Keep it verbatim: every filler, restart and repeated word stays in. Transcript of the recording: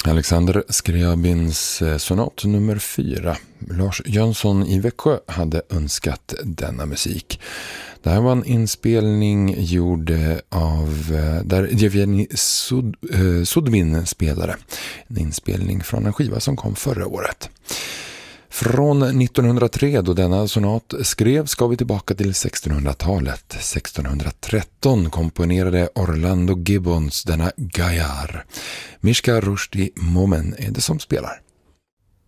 Alexander Scriabins sonat nummer fyra. Lars Jönsson i Växjö hade önskat denna musik. Det här var en inspelning gjord av där Jevgenij Sud, eh, Sudvin spelade. En inspelning från en skiva som kom förra året. Från nittonhundratre då denna sonat skrevs ska vi tillbaka till sextonhundratalet. sextonhundratretton komponerade Orlando Gibbons denna Gayar. Mishka Rushdie Momen är det som spelar.